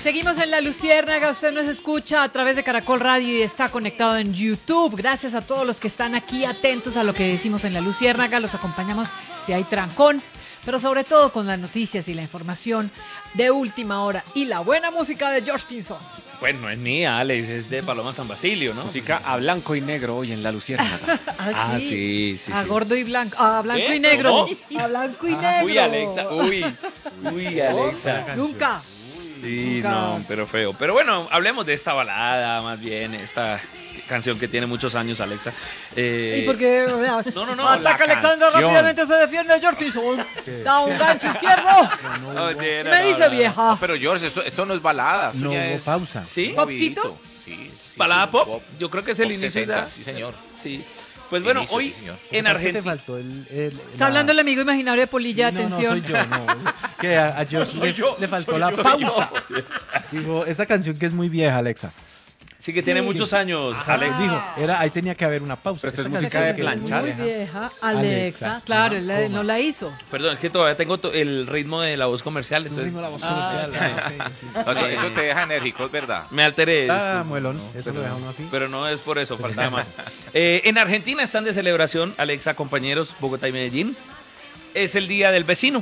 Seguimos en La Luciérnaga, usted nos escucha a través de Caracol Radio y está conectado en YouTube. Gracias a todos los que están aquí atentos a lo que decimos en La Luciérnaga, los acompañamos si hay trancón, pero sobre todo con las noticias y la información de última hora y la buena música de George Pinzón. Bueno, no es mía, Alex, es de Paloma San Basilio, ¿no? Música a blanco y negro hoy en La Luciérnaga. Sí. A gordo y blanco, a blanco y negro. ¿No? A blanco y negro. Uy, Alexa, uy, Alexa. Nunca. Sí, no, pero feo. Pero bueno, hablemos de esta balada, más bien, esta canción que tiene muchos años, Alexa. ¿Y por qué? No. Ataca Alexander, rápidamente se defiende George Pinzón. Da un gancho izquierdo. Me dice vieja. No, pero George, esto no es balada. No hubo pausa. ¿Sí? ¿Popcito? Sí. ¿Balada pop? Yo creo que es el Pop inicio 70, de... Sí, señor. Sí. Pues bueno, Inicio, hoy sí, señor. en Argentina... te faltó Está hablando el amigo imaginario de Polilla, atención. No, soy yo, no. Que a George le faltó la pausa. Digo, esta canción que es muy vieja, Alexa. Sí, que tiene muchos años, Alex. Dijo, ahí tenía que haber una pausa. Pero esto es Esta música canción de que es planchar. Muy vieja, Alexa. Claro, él no la hizo. Perdón, es que todavía tengo el ritmo de la voz comercial, entonces la voz comercial. No, eso te deja enérgico, es verdad. me alteré. Ah, disculpa. muelón. Eso lo deja uno así. Pero no es por eso, faltaba más. En Argentina están de celebración, Alexa, compañeros, Bogotá y Medellín. Es el Día del Vecino.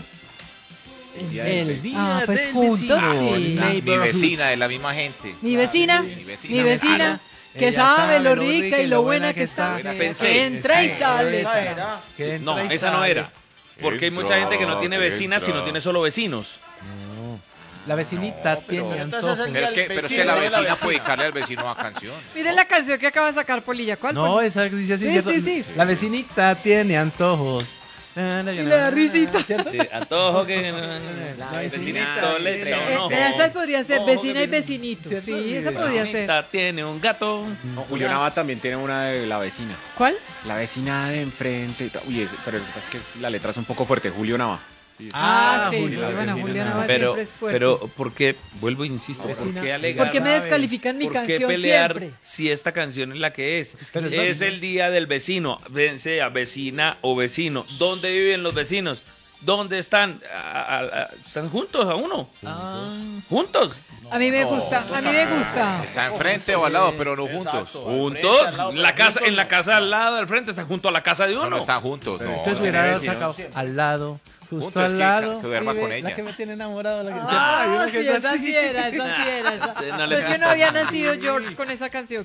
El día Pues del juntos, vecino. sí. Mi vecina, de la misma gente. Mi vecina, Mi mi vecina, que Ella sabe lo rica y lo buena que está. Pensé. Entra y sale. Que No, entra y esa no sale. era. Porque hay mucha gente que no tiene vecinas, sino tiene solo vecinos. La vecinita tiene antojos. Pero es que la vecina puede dedicarle al vecino una canción. Miren la canción que acaba de sacar Polilla. ¿Cuál? No, esa dice así. Sí, ¿cierto? sí. La vecinita tiene antojos. Y le da risita. ¿Cierto? Sí, antojo que La vecinito le echa un ojo. Esa podría ser vecina y vecinito. Sí, esa podría ser. Vecinita tiene un gato. No, Julio Nava también tiene una de la vecina. ¿Cuál? La vecina de enfrente. Uy, pero es que la letra es un poco fuerte. Julio Nava. Sí, Julio, la bueno, vecina. Juliana va Pero, siempre es fuerte. pero, ¿por qué? Vuelvo e insisto, ¿por qué alegar? ¿Por qué me descalifican mi ¿Por qué canción pelear siempre? si esta canción es la que es? Pero Es el día del vecino, bien sea vecina o vecino. ¿Dónde viven los vecinos? ¿Dónde están? ¿Están juntos a uno? ¿Juntos? A mí me gusta, a mí me gusta. Está enfrente o al lado, pero no juntos. ¿Juntos? En la casa al lado del frente, están junto a la casa de No, no uno. están juntos. Pero No, es que se hubiera sacado al lado, justo Junto, es al que lado. se duerma con La ella. que me tiene enamorado. La que Ah, Hay una sí, que es esa así. sí era. No le Pero es que gusta. no había nacido George con esa canción.